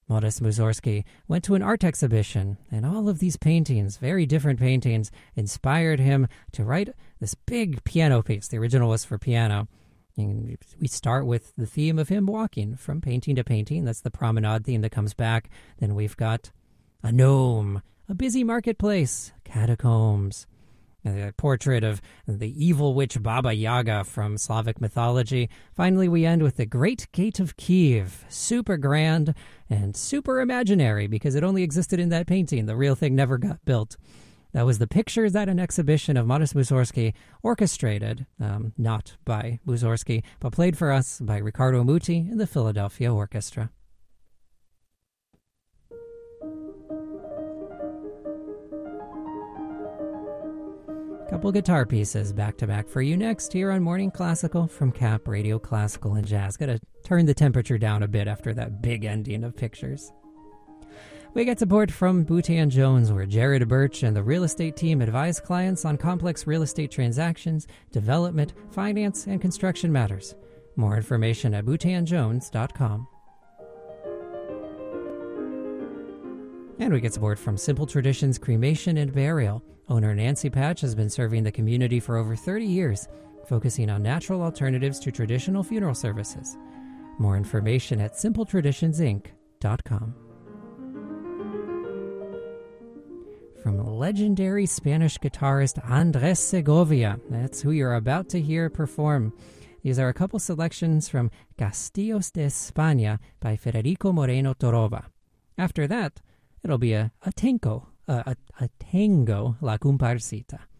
Modest Mussorgsky went to an art exhibition, and all of these paintings, very different paintings, inspired him to write this big piano piece. The original was for piano. And we start with the theme of him walking from painting to painting. That's the promenade theme that comes back. Then we've got a gnome, a busy marketplace, catacombs, a portrait of the evil witch Baba Yaga from Slavic mythology. Finally, we end with the Great Gate of Kiev, super grand and super imaginary because it only existed in that painting. The real thing never got built. That was the pictures at an exhibition of Modest Mussorgsky, orchestrated, not by Mussorgsky, but played for us by Riccardo Muti and the Philadelphia Orchestra. Couple guitar pieces back to back for you next here on Morning Classical from Cap Radio Classical and Jazz. Gotta turn the temperature down a bit after that big ending of pictures. We get support from Boutin Jones, where Jared Birch and the real estate team advise clients on complex real estate transactions, development, finance, and construction matters. More information at boutinjones.com. And we get support from Simple Traditions Cremation and Burial. Owner Nancy Patch has been serving the community for over 30 years, focusing on natural alternatives to traditional funeral services. More information at simpletraditionsinc.com. From legendary Spanish guitarist Andres Segovia, that's who you're about to hear perform. These are a couple selections from Castillos de España by Federico Moreno Toroba. After that, it'll be a tango, La Comparsita.